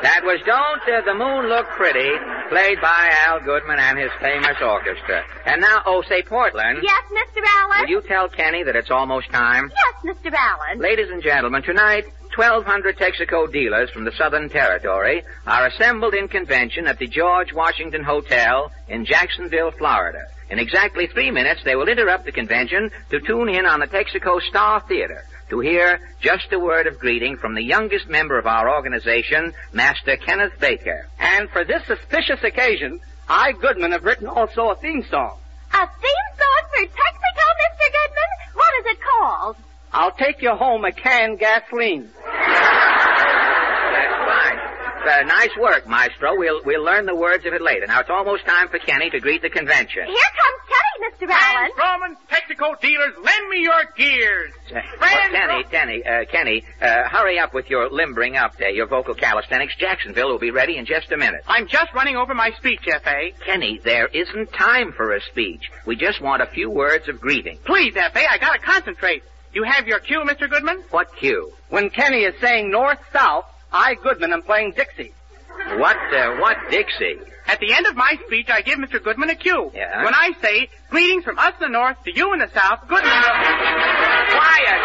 That was Don't the Moon Look Pretty, played by Al Goodman and his famous orchestra. And now, say, Portland. Yes, Mr. Allen? Will you tell Kenny that it's almost time? Yes, Mr. Allen. Ladies and gentlemen, tonight, 1,200 Texaco dealers from the Southern Territory are assembled in convention at the George Washington Hotel in Jacksonville, Florida. In exactly 3 minutes, they will interrupt the convention to tune in on the Texaco Star Theater to hear just a word of greeting from the youngest member of our organization, Master Kenneth Baker. And for this auspicious occasion, I, Goodman, have written also a theme song. A theme song for Texaco, Mr. Goodman? What is it called? I'll take you home a canned gasoline. That's fine. Nice work, Maestro. We'll learn the words of it later. Now, it's almost time for Kenny to greet the convention. Here comes Kenny, Mr. Allen. Romans, Texaco dealers, lend me your gears. Kenny, hurry up with your limbering up there, your vocal calisthenics. Jacksonville will be ready in just a minute. I'm just running over my speech, F.A. Kenny, there isn't time for a speech. We just want a few words of greeting. Please, F.A., I gotta concentrate. You have your cue, Mr. Goodman? What cue? When Kenny is saying north-south, I, Goodman, am playing Dixie. What Dixie? At the end of my speech, I give Mr. Goodman a cue. Yeah? When I say, greetings from us in the north to you in the south, Goodman will... Quiet!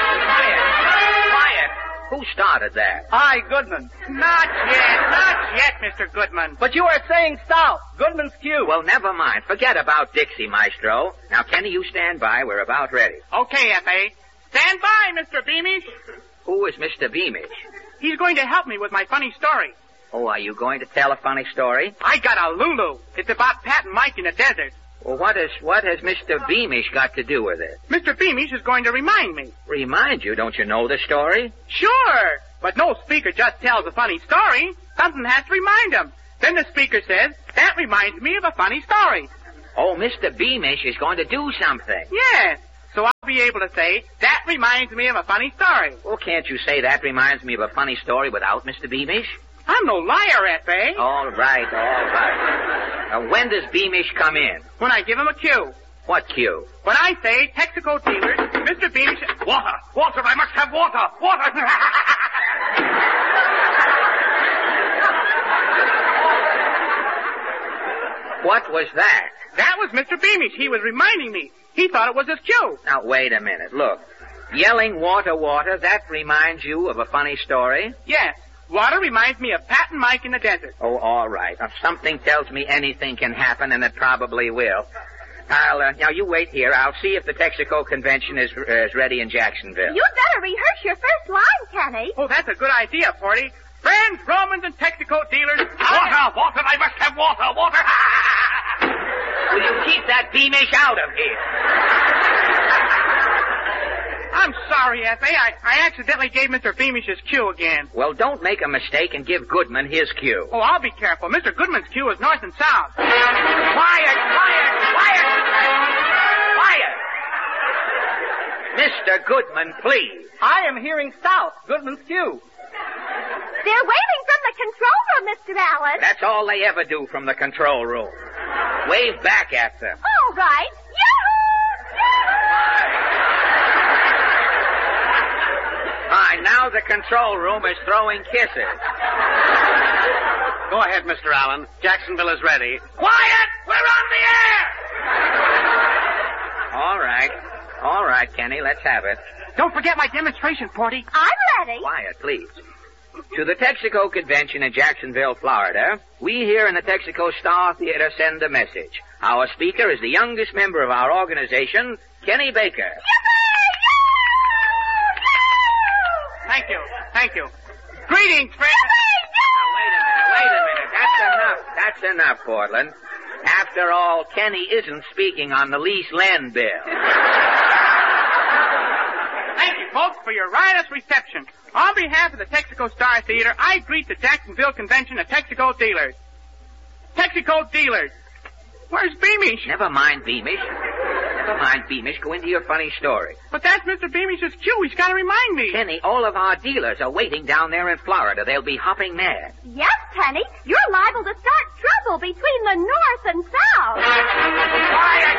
Who started that? I, Goodman. Not yet, Mr. Goodman. But you are saying south. Goodman's cue. Well, never mind. Forget about Dixie, Maestro. Now, Kenny, you stand by. We're about ready. Okay, F.A. Stand by, Mr. Beamish. Who is Mr. Beamish? He's going to help me with my funny story. Oh, are you going to tell a funny story? I got a Lulu. It's about Pat and Mike in the desert. Well, what has Mr. Beamish got to do with it? Mr. Beamish is going to remind me. Remind you? Don't you know the story? Sure, but no speaker just tells a funny story. Something has to remind him. Then the speaker says, that reminds me of a funny story. Oh, Mr. Beamish is going to do something. Yes. So I'll be able to say, that reminds me of a funny story. Well, can't you say that reminds me of a funny story without Mr. Beamish? I'm no liar, F.A. All right. When does Beamish come in? When I give him a cue. What cue? When I say, Texaco dealers, Mr. Beamish... Water, I must have water! What was that? That was Mr. Beamish. He was reminding me. He thought it was his cue. Now, wait a minute. Look. Yelling water, that reminds you of a funny story? Yes. Water reminds me of Pat and Mike in the desert. Oh, all right. Now, something tells me anything can happen, and it probably will. Now, you wait here. I'll see if the Texaco convention is ready in Jacksonville. You'd better rehearse your first line, Kenny. Oh, that's a good idea, Porty. Friends, Romans, and Texaco dealers... Water, I must have water! Will you keep that Beamish out of here? I'm sorry, F.A. I accidentally gave Mr. Beamish his cue again. Well, don't make a mistake and give Goodman his cue. Oh, I'll be careful. Mr. Goodman's cue is north and south. Quiet! Mr. Goodman, please. I am hearing south. Goodman's cue. They're waiting from the control room, Mr. Allen. That's all they ever do from the control room. Wave back at them. All right. Fine, now the control room is throwing kisses. Go ahead, Mr. Allen. Jacksonville is ready. Quiet! We're on the air! All right, Kenny, let's have it. Don't forget my demonstration, Porty. I'm ready. Quiet, please. To the Texaco Convention in Jacksonville, Florida, we here in the Texaco Star Theater send a message. Our speaker is the youngest member of our organization, Kenny Baker. Thank you. Greetings, friends. Now, wait a minute. That's enough, Portland. After all, Kenny isn't speaking on the lease-lend bill. Thank you, folks, for your riotous reception. On behalf of the Texaco Star Theater, I greet the Jacksonville Convention of Texaco dealers. Texaco dealers. Where's Beamish? Never mind Beamish. Go into your funny story. But that's Mr. Beamish's cue. He's got to remind me. Kenny, all of our dealers are waiting down there in Florida. They'll be hopping mad. Yes, Kenny. You're liable to start trouble between the north and south. Quiet!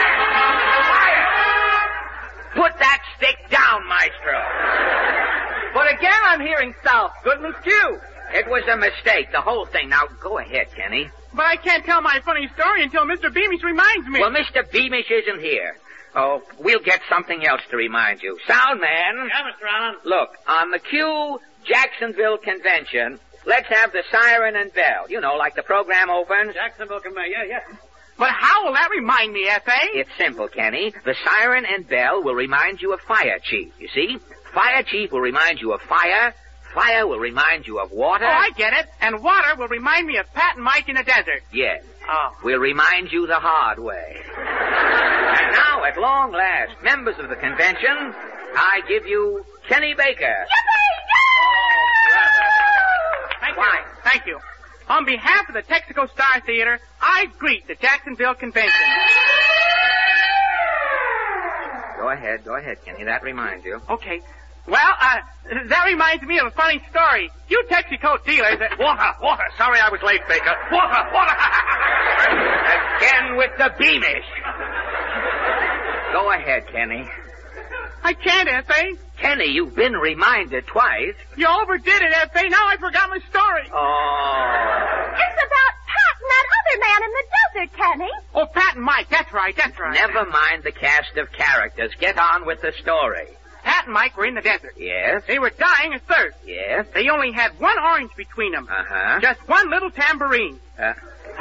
Put that stick down, Maestro. But again, I'm hearing south. Goodman's cue. It was a mistake, the whole thing. Now, go ahead, Kenny. But I can't tell my funny story until Mr. Beamish reminds me. Well, Mr. Beamish isn't here. Oh, we'll get something else to remind you. Sound man. Yeah, Mr. Allen. Look, on the Q Jacksonville Convention, let's have the siren and bell. You know, like the program opens. Jacksonville Convention, yeah. But how will that remind me, F.A.? It's simple, Kenny. The siren and bell will remind you of Fire Chief, you see? Fire Chief will remind you of fire. Fire will remind you of water. Oh, I get it. And water will remind me of Pat and Mike in the desert. Yes. Oh. We'll remind you the hard way. And now, at long last, members of the convention, I give you Kenny Baker. Thank you. On behalf of the Texaco Star Theater, I greet the Jacksonville Convention. Go ahead, Kenny. That reminds you. Okay. Well, that reminds me of a funny story. You Texaco dealers... Water. Sorry I was late, Baker. Water. Again with the Beamish. Go ahead, Kenny. I can't, F.A. Kenny, you've been reminded twice. You overdid it, F.A. Now I forgot my story. Oh. It's about Pat and that other man in the desert, Kenny. Oh, Pat and Mike. That's right. Never mind the cast of characters. Get on with the story. Pat and Mike were in the desert. Yes? They were dying of thirst. Yes? They only had one orange between them. Uh-huh. Just one little tambourine. That's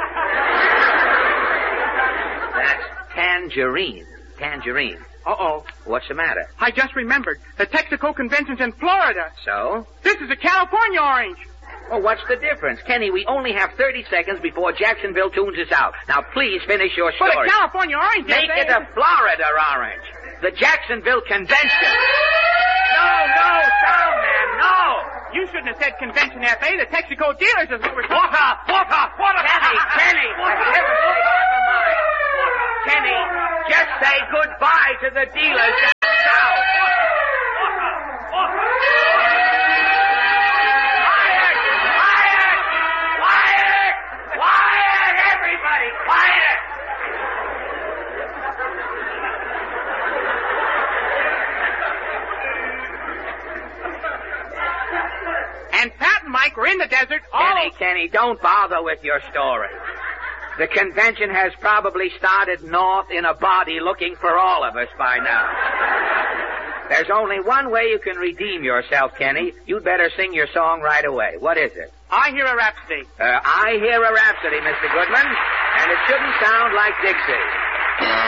tangerine. Tangerine. Uh-oh. What's the matter? I just remembered. The Texaco Convention's in Florida. So? This is a California orange. Oh, what's the difference? Kenny, we only have 30 seconds before Jacksonville tunes us out. Now, please finish your story. But a California orange, Make it a Florida orange. The Jacksonville Convention. No, sound man, no. You shouldn't have said convention, F.A. The Texaco dealers is what we're talking Water. Kenny, never mind. Kenny, just say goodbye to the dealers down south. Quiet, everybody, quiet. And Pat and Mike were in the desert. Kenny, don't bother with your story. The convention has probably started north in a body looking for all of us by now. There's only one way you can redeem yourself, Kenny. You'd better sing your song right away. What is it? I Hear a Rhapsody. I Hear a Rhapsody, Mr. Goodman, and it shouldn't sound like Dixie.